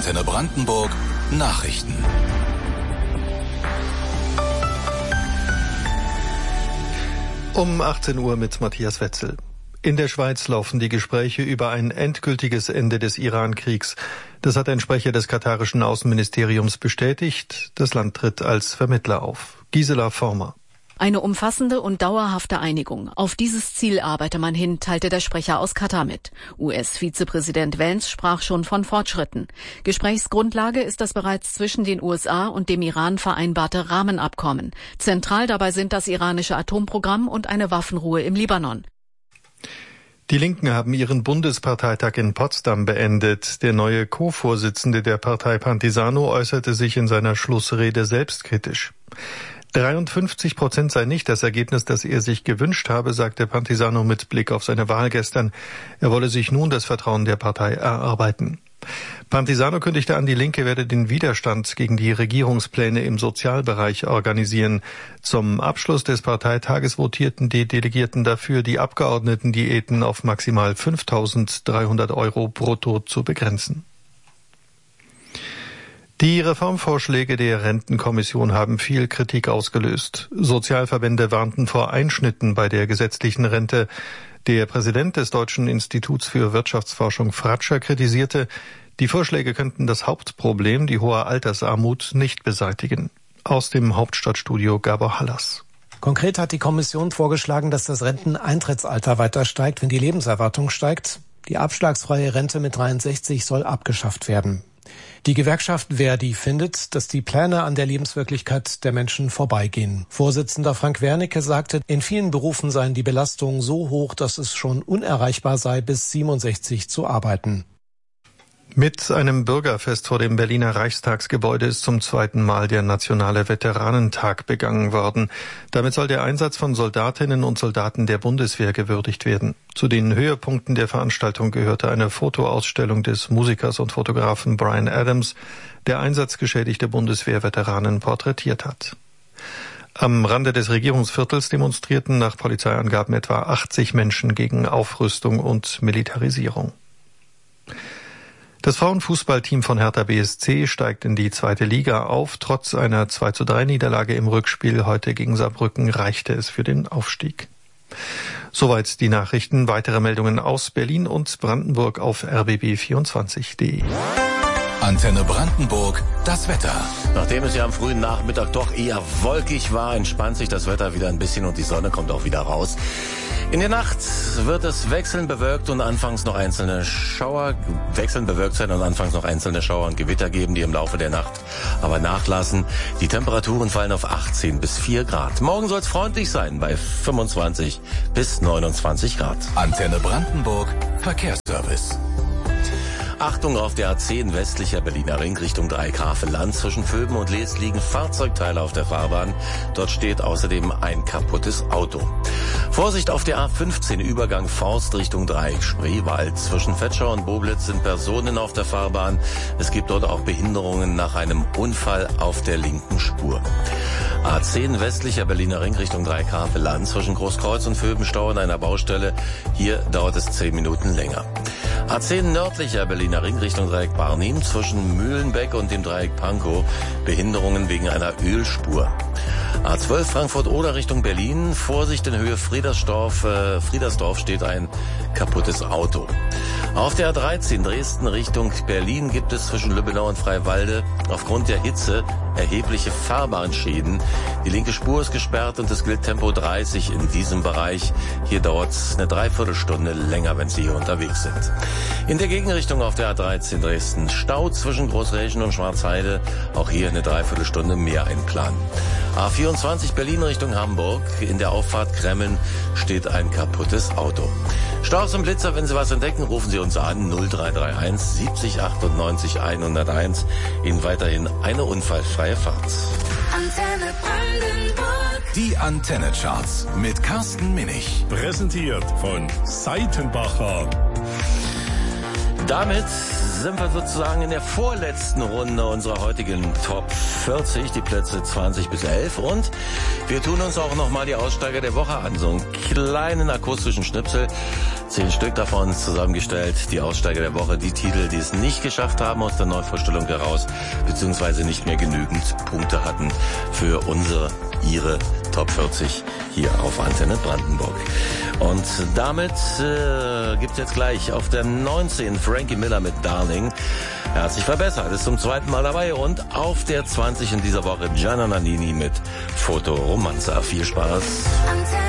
Antenne Brandenburg Nachrichten. Um 18 Uhr mit Matthias Wetzel. In der Schweiz laufen die Gespräche über ein endgültiges Ende des Iran-Kriegs. Das hat ein Sprecher des katarischen Außenministeriums bestätigt. Das Land tritt als Vermittler auf. Gisela Former. Eine umfassende und dauerhafte Einigung. Auf dieses Ziel arbeite man hin, teilte der Sprecher aus Katar mit. US-Vizepräsident Vance sprach schon von Fortschritten. Gesprächsgrundlage ist das bereits zwischen den USA und dem Iran vereinbarte Rahmenabkommen. Zentral dabei sind das iranische Atomprogramm und eine Waffenruhe im Libanon. Die Linken haben ihren Bundesparteitag in Potsdam beendet. Der neue Co-Vorsitzende der Partei Pantisano äußerte sich in seiner Schlussrede selbstkritisch. 53% sei nicht das Ergebnis, das er sich gewünscht habe, sagte Pantisano mit Blick auf seine Wahl gestern. Er wolle sich nun das Vertrauen der Partei erarbeiten. Pantisano kündigte an, die Linke werde den Widerstand gegen die Regierungspläne im Sozialbereich organisieren. Zum Abschluss des Parteitages votierten die Delegierten dafür, die Abgeordnetendiäten auf maximal 5.300 € brutto zu begrenzen. Die Reformvorschläge der Rentenkommission haben viel Kritik ausgelöst. Sozialverbände warnten vor Einschnitten bei der gesetzlichen Rente. Der Präsident des Deutschen Instituts für Wirtschaftsforschung Fratscher kritisierte, die Vorschläge könnten das Hauptproblem, die hohe Altersarmut, nicht beseitigen. Aus dem Hauptstadtstudio Gabor Hallas. Konkret hat die Kommission vorgeschlagen, dass das Renteneintrittsalter weiter steigt, wenn die Lebenserwartung steigt. Die abschlagsfreie Rente mit 63 soll abgeschafft werden. Die Gewerkschaft Verdi findet, dass die Pläne an der Lebenswirklichkeit der Menschen vorbeigehen. Vorsitzender Frank Wernicke sagte, in vielen Berufen seien die Belastungen so hoch, dass es schon unerreichbar sei, bis 67 zu arbeiten. Mit einem Bürgerfest vor dem Berliner Reichstagsgebäude ist zum zweiten Mal der Nationale Veteranentag begangen worden. Damit soll der Einsatz von Soldatinnen und Soldaten der Bundeswehr gewürdigt werden. Zu den Höhepunkten der Veranstaltung gehörte eine Fotoausstellung des Musikers und Fotografen Bryan Adams, der einsatzgeschädigte Bundeswehrveteranen porträtiert hat. Am Rande des Regierungsviertels demonstrierten nach Polizeiangaben etwa 80 Menschen gegen Aufrüstung und Militarisierung. Das Frauenfußballteam von Hertha BSC steigt in die zweite Liga auf. Trotz einer 2:3 im Rückspiel heute gegen Saarbrücken reichte es für den Aufstieg. Soweit die Nachrichten. Weitere Meldungen aus Berlin und Brandenburg auf rbb24.de. Antenne Brandenburg, das Wetter. Nachdem es ja am frühen Nachmittag doch eher wolkig war, entspannt sich das Wetter wieder ein bisschen und die Sonne kommt auch wieder raus. In der Nacht wird es wechselnd bewölkt und anfangs noch einzelne Schauer, und Gewitter geben, die im Laufe der Nacht aber nachlassen. Die Temperaturen fallen auf 18 bis 4 Grad. Morgen soll es freundlich sein bei 25 bis 29 Grad. Antenne Brandenburg, Verkehrsservice. Achtung, auf der A10 westlicher Berliner Ring Richtung Dreieckhavel-Land. Zwischen Vöben und Lees liegen Fahrzeugteile auf der Fahrbahn. Dort steht außerdem ein kaputtes Auto. Vorsicht auf der A15 Übergang Forst Richtung Dreieck Spreewald. Zwischen Vetschau und Boblitz sind Personen auf der Fahrbahn. Es gibt dort auch Behinderungen nach einem Unfall auf der linken Spur. A10 westlicher Berliner Ring Richtung Dreieckhavel-Land. Zwischen Großkreuz und Vöben Stau an einer Baustelle. Hier dauert es 10 Minuten länger. A10 nördlicher Berliner Ring Richtung Dreieck Barnim. Zwischen Mühlenbeck und dem Dreieck Pankow Behinderungen wegen einer Ölspur. A12 Frankfurt-Oder Richtung Berlin. Vorsicht in Höhe Friedersdorf steht ein kaputtes Auto. Auf der A13 Dresden Richtung Berlin gibt es zwischen Lübbenau und Freiwalde aufgrund der Hitze erhebliche Fahrbahnschäden. Die linke Spur ist gesperrt und es gilt Tempo 30 in diesem Bereich. Hier dauert es eine Dreiviertelstunde länger, wenn Sie hier unterwegs sind. In der Gegenrichtung auf der A13 Dresden Stau zwischen Großreschen und Schwarzheide. Auch hier eine Dreiviertelstunde mehr einplanen. A24 Berlin Richtung Hamburg. In der Auffahrt Kremmen steht ein kaputtes Auto. Staus und Blitzer, wenn Sie was entdecken, rufen Sie uns an 0331 70 98 101. Ihnen weiterhin eine unfallfreie Fahrt. Antenne Brandenburg. Die Antenne-Charts mit Carsten Minich. Präsentiert von Seitenbacher. Damit sind wir sozusagen in der vorletzten Runde unserer heutigen Top 40, die Plätze 20 bis 11. Und wir tun uns auch nochmal die Aussteiger der Woche an. So einen kleinen akustischen Schnipsel. 10 Stück davon zusammengestellt. Die Aussteiger der Woche, die Titel, die es nicht geschafft haben aus der Neuvorstellung heraus, beziehungsweise nicht mehr genügend Punkte hatten für ihre Top 40 hier auf Antenne Brandenburg. Und damit gibt's jetzt gleich auf der 19 Frankie Miller mit Darling. Er hat sich verbessert, ist zum zweiten Mal dabei. Und auf der 20 in dieser Woche Gianna Nannini mit Foto Romanza. Viel Spaß.